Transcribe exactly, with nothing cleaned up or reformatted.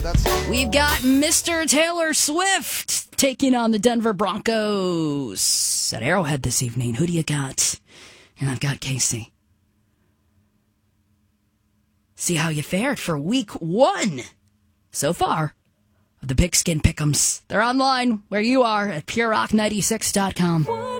That's We've got Mister Taylor Swift taking on the Denver Broncos at Arrowhead this evening. Who do you got? And I've got Casey. See how you fared for week one so far of the Pigskin Pick'ems. They're online where you are at pure rock ninety-six dot com.